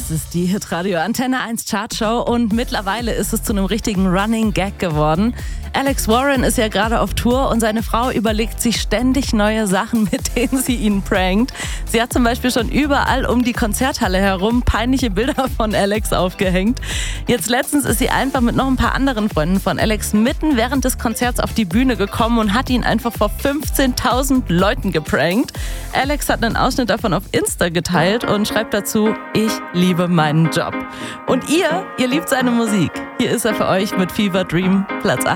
Das ist die Hitradio Antenne 1 Chartshow und mittlerweile ist es zu einem richtigen Running Gag geworden. Alex Warren ist ja gerade auf Tour und seine Frau überlegt sich ständig neue Sachen, mit denen sie ihn prankt. Sie hat zum Beispiel schon überall um die Konzerthalle herum peinliche Bilder von Alex aufgehängt. Jetzt letztens ist sie einfach mit noch ein paar anderen Freunden von Alex mitten während des Konzerts auf die Bühne gekommen und hat ihn einfach vor 15.000 Leuten geprankt. Alex hat einen Ausschnitt davon auf Insta geteilt und schreibt dazu: Ich liebe meinen Job. Und ihr liebt seine Musik. Hier ist er für euch mit Fever Dream, Platz 8.